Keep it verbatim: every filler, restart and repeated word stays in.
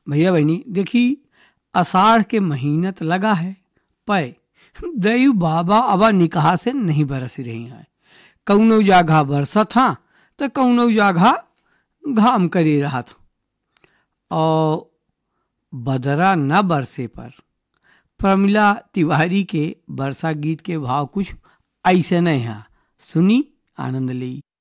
भैया बहनी देखी, अषाढ़ के महीनत लगा है पै दयु बाबा अबा निकाह से नहीं बरस रही हैं। कौनो जाघा बरसत था तो कौनो जाघा घाम करी रहा था। और बदरा न बरसे पर प्रमिला तिवारी के वर्षा गीत के भाव कुछ ऐसे नहीं है। सुनी, आनंद ली।